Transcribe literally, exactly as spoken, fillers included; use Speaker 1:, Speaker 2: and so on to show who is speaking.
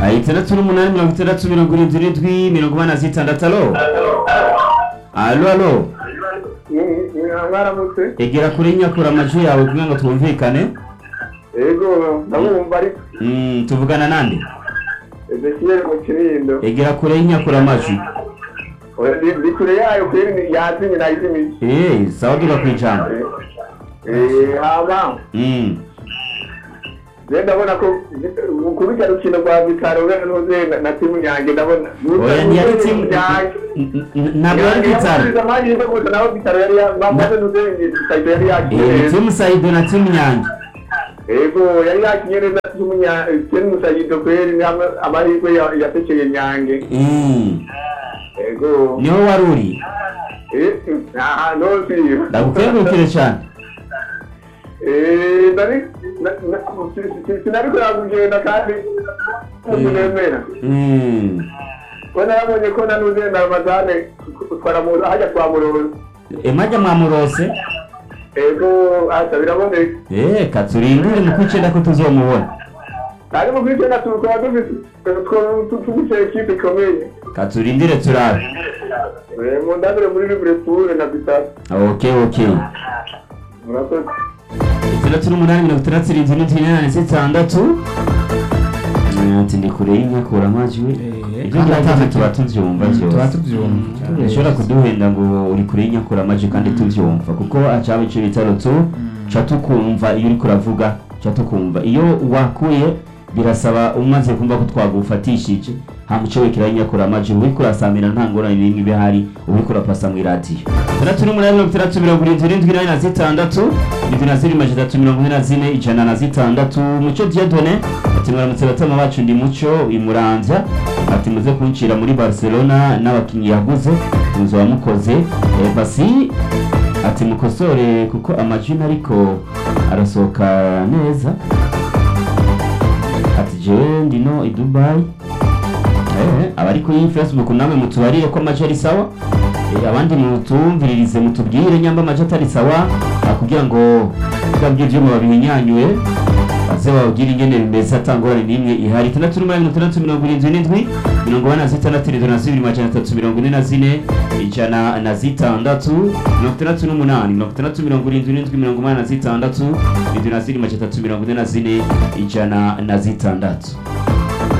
Speaker 1: itandatu n'umunani mirongo itandatu mirongo irindwi n'indwi mirongo ine na zitandatu. Alo alo alo
Speaker 2: mwaramutse
Speaker 1: egera kuri nyakura amajwi yawe kugira ngo twumvikane.
Speaker 2: Ego ndabumva ariko
Speaker 1: Mm, tuvugana nande?
Speaker 2: Ezekiel mu Kinindo.
Speaker 1: Egera kure nyakura amajwi.
Speaker 2: Oya ndi kure yayo kweri yazinye nayizimije.
Speaker 1: Eh, sawa duka kwijana.
Speaker 2: Eh haba.
Speaker 1: Mm.
Speaker 2: Nenda ndabona ko kubijya rukino rwa Vitaro bene noze na timu yanjye ndabona.
Speaker 1: Oya ni yari timu ntabwo yari Vitaro.
Speaker 2: Zamani ndio ko nawo Vitaro yari bamaze noze Saido yari yagiye.
Speaker 1: Eh, timu Saido na timu yanjye.
Speaker 2: Ego yari yakinye neza timu nya timu Saido kweri amahirwe yatekeye nyange.
Speaker 1: Mm.
Speaker 2: Ego.
Speaker 1: Niho waruri.
Speaker 2: Eh, ah no si.
Speaker 1: Ndagukengurukire cyane.
Speaker 2: Eh, ndari sinari kuragugenda kandi umunemera.
Speaker 1: Mm.
Speaker 2: Wana yabonye ko nanuze na Ramadane twara mu hajya kwa Murozi.
Speaker 1: E majya mwamurose?
Speaker 2: Ego asa biraboneka.
Speaker 1: Eh, katurindire mu kwicenda ko tuzomubona.
Speaker 2: Ari mu kwicenda tukora dufite tugushye equipe ikomeye.
Speaker 1: Katurindire turabe.
Speaker 2: Eh, mu ndabire muri Liverpool na Vitaro.
Speaker 1: Okay, okay.
Speaker 2: Murakoze.
Speaker 1: itandatu n'umunani mirongo itandatu irindwi n'indwi ine na zitandatu. Ati ndi kure y'inyakura amajwi. Ibyo ngataha tuba tubyumva byose.
Speaker 3: Tuba tubyumva.
Speaker 1: Ushobora kuduhenda ngo uri kure y'inyakura amajwi kandi tubyumva kuko acaba icyo bitaro tu cha tukumva iyo uri kuravuga cha tukumva iyo wakuye birasaba umaze kumva ko twagufatishije hamuce wekira inyakura amajwi uri kurasamira nta ngorane n'imwe bihari uri kurapasa mu radio. itandatu n'umunani mirongo itandatu mirongo irindwi n'indwi ine na zitandatu indwi na zine amajana atatu mirongo ine na zine ijana na zitandatu. Muco Dieudonné ati mwaramutse batama bacu ndi Muco imuramvya ati muze kuncira muri Barcelona n'abakinyi yaguze muzo wamukoze e, basi ati mukosore kuko amajwi ariko arasoka neza ati jewe ndino i Dubai. Eh, abari kuri Facebook namwe mutubarire ko amajwi ari sawa. Eh, abandi mutumviririze mutubwire nyamba amajwi atari sawa kugira ngo twabyo byo mu babinyanyuye baze bawugira ingene bimeze atangorane n'imwe ihari. itandatu n'umunani mirongo itandatu mirongo irindwi n'indwi mirongo ine na zitandatu irindwi na zibiri amajana atatu mirongo ine na zine ijana na zitandatu. mirongo itandatu n'umunani mirongo itandatu mirongo irindwi n'indwi mirongo inani na zitandatu irindwi na zine amajana atatu mirongo ine na zine ijana na zitandatu.